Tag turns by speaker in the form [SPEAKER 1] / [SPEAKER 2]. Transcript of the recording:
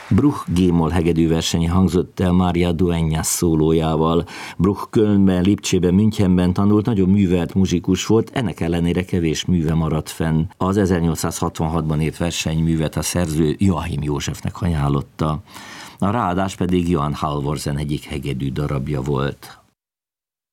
[SPEAKER 1] Bruch G-moll hegedűverseny hangzott el Maria Dueñas szólójával. Bruch Kölnben, Lipcsében, Münchenben tanult, nagyon művelt muzsikus volt, ennek ellenére kevés műve maradt fenn. Az 1866-ban írt versenyművet a szerző Joachim Józsefnek ajánlotta. A ráadás pedig Johann Halvorsen egyik hegedű darabja volt.